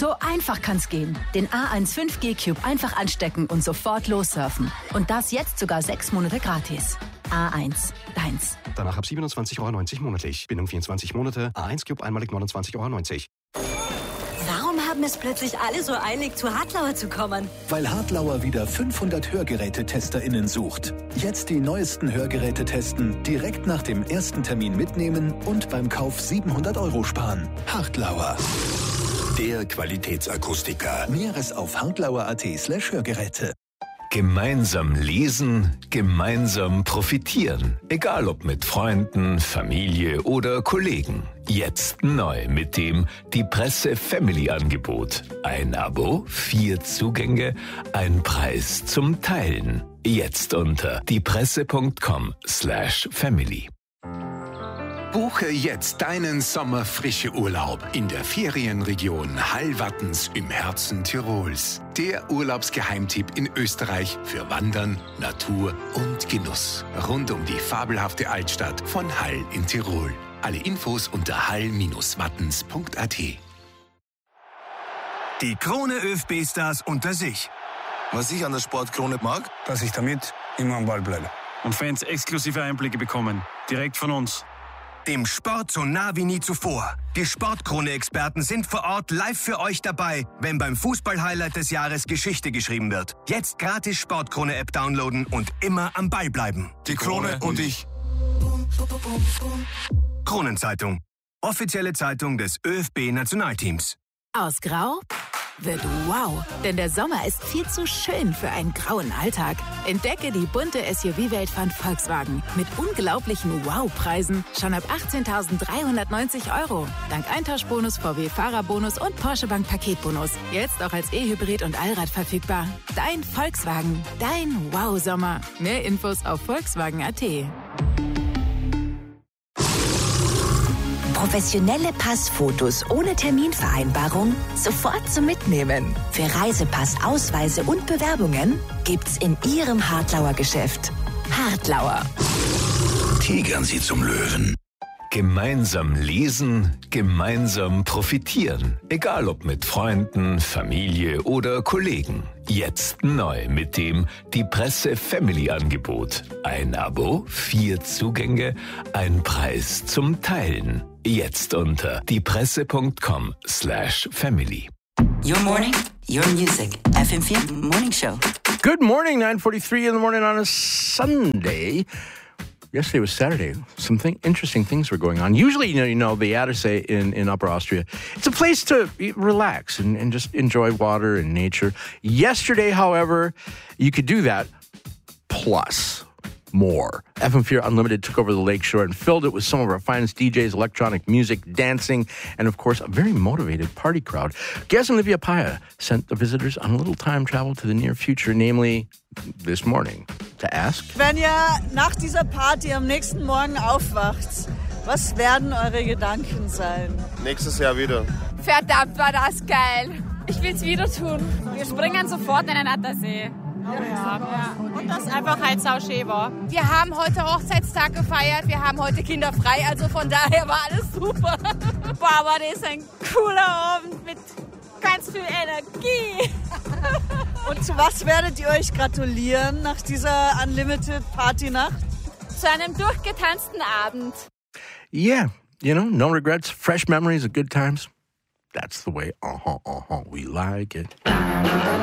So einfach kann's gehen. Den A1 5G Cube einfach anstecken und sofort lossurfen. Und das jetzt sogar 6 Monate gratis. A1, deins. Danach ab 27,90 € monatlich. Bindung 24 Monate. A1 Cube einmalig 29,90 €. Warum haben es plötzlich alle so eilig, zu Hartlauer zu kommen? Weil Hartlauer wieder 500 HörgerätetesterInnen sucht. Jetzt die neuesten Hörgeräte testen, direkt nach dem ersten Termin mitnehmen und beim Kauf 700 € sparen. Hartlauer. Der Qualitätsakustiker. Näheres auf hartlauer.at/Hörgeräte. Gemeinsam lesen, gemeinsam profitieren. Egal ob mit Freunden, Familie oder Kollegen. Jetzt neu mit dem Die Presse Family Angebot. Ein Abo, 4 Zugänge, ein Preis zum Teilen. Jetzt unter diepresse.com/family. Buche jetzt deinen Sommerfrische-Urlaub in der Ferienregion Hallwattens im Herzen Tirols. Der Urlaubsgeheimtipp in Österreich für Wandern, Natur und Genuss. Rund um die fabelhafte Altstadt von Hall in Tirol. Alle Infos unter hall-wattens.at. Die Krone ÖFB-Stars unter sich. Was ich an der Sportkrone mag, dass ich damit immer am Ball bleibe. Und Fans exklusive Einblicke bekommen. Direkt von uns. Dem Sport so nah wie nie zuvor. Die Sportkrone-Experten sind vor Ort live für euch dabei, wenn beim Fußball-Highlight des Jahres Geschichte geschrieben wird. Jetzt gratis Sportkrone-App downloaden und immer am Ball bleiben. Die Krone und ich. Kronenzeitung. Offizielle Zeitung des ÖFB-Nationalteams. Aus Grau wird wow, denn der Sommer ist viel zu schön für einen grauen Alltag. Entdecke die bunte SUV-Welt von Volkswagen mit unglaublichen Wow-Preisen schon ab 18.390 €. Dank Eintauschbonus, VW-Fahrerbonus und Porsche Bank Paketbonus. Jetzt auch als E-Hybrid und Allrad verfügbar. Dein Volkswagen, dein Wow-Sommer. Mehr Infos auf Volkswagen.at. Professionelle Passfotos ohne Terminvereinbarung sofort zum Mitnehmen. Für Reisepass, Ausweise und Bewerbungen gibt's in Ihrem Hartlauer Geschäft. Hartlauer. Tigern Sie zum Löwen. Gemeinsam lesen, gemeinsam profitieren. Egal ob mit Freunden, Familie oder Kollegen. Jetzt neu mit dem Die Presse Family Angebot. Ein Abo, 4 Zugänge, ein Preis zum Teilen. Jetzt unter diepresse.com/family. Your morning, your music. FM4 Morning Show. Good morning, 9:43 in the morning on a Sunday. Yesterday was Saturday. Some interesting things were going on. Usually, you know, the Attersee in Upper Austria, it's a place to relax and just enjoy water and nature. Yesterday, however, you could do that plus more. FM4 Unlimited took over the lakeshore and filled it with some of our finest DJs, electronic music, dancing, and of course, a very motivated party crowd. Guest Olivia Paya sent the visitors on a little time travel to the near future, namely this morning, to ask. Wenn ihr nach dieser Party am nächsten Morgen aufwacht, was werden eure Gedanken sein? Nächstes Jahr wieder. Verdammt, war das geil. Ich will's wieder tun. Wir springen sofort in den Attersee. Ja. Und das einfach halt sauschön war. Wir haben heute Hochzeitstag gefeiert, wir haben heute Kinder frei, also von daher war alles super. Boah, war das ein cooler Abend mit ganz viel Energie. Und zu was werdet ihr euch gratulieren nach dieser Unlimited Party-Nacht? Zu einem durchgetanzten Abend. Yeah, you know, no regrets, fresh memories of good times. That's the way, we like it.